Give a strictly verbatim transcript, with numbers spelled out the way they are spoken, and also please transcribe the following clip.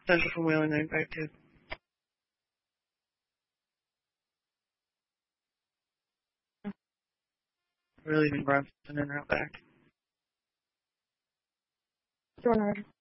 Central from Whaling ninety-five too. We're leaving Bronson and route back. Jordan.